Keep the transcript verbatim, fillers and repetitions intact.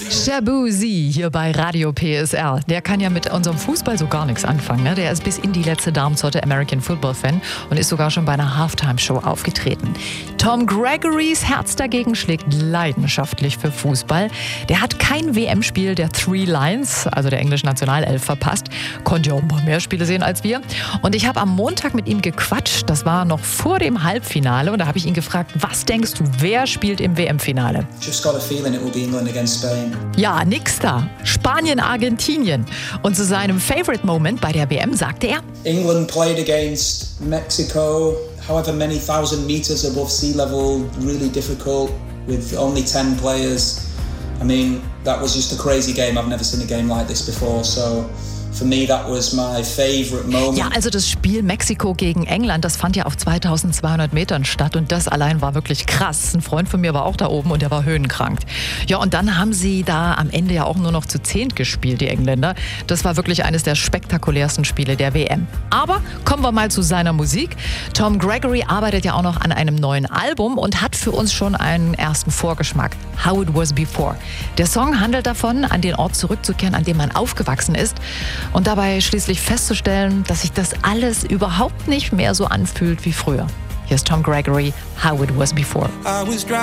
Shabuzi hier bei Radio P S R. Der kann ja mit unserem Fußball so gar nichts anfangen. Ne? Der ist bis in die letzte Darmzotte American Football Fan und ist sogar schon bei einer Halftime-Show aufgetreten. Tom Gregorys Herz dagegen schlägt leidenschaftlich für Fußball. Der hat kein W M-Spiel der Three Lions, also der englischen Nationalelf, verpasst. Konnte ja auch ein paar mehr Spiele sehen als wir. Und ich habe am Montag mit ihm gequatscht. Das war noch vor dem Halbfinale. Und da habe ich ihn gefragt, was denkst du, wer spielt im W M-Finale? Just got a feeling it will be England against Spain. Ja, nix da. Spanien, Argentinien. Und zu seinem Favorite Moment bei der W M sagte er: England played against Mexico, however many thousand meters above sea level, really difficult, with only ten players. I mean, that was just a crazy game. I've never seen a game like this before, so for me that was my favorite moment. Ja, also das Spiel Mexiko gegen England, das fand ja auf zweitausendzweihundert Metern statt und das allein war wirklich krass. Ein Freund von mir war auch da oben und der war höhenkrank. Ja, und dann haben sie da am Ende ja auch nur noch zu zehnt gespielt, die Engländer. Das war wirklich eines der spektakulärsten Spiele der W M. Aber kommen wir mal zu seiner Musik. Tom Gregory arbeitet ja auch noch an einem neuen Album und hat für uns schon einen ersten Vorgeschmack. How It Was Before. Der Song handelt davon, an den Ort zurückzukehren, an dem man aufgewachsen ist. Und dabei schließlich festzustellen, dass sich das alles überhaupt nicht mehr so anfühlt wie früher. Hier ist Tom Gregory, How It Was Before.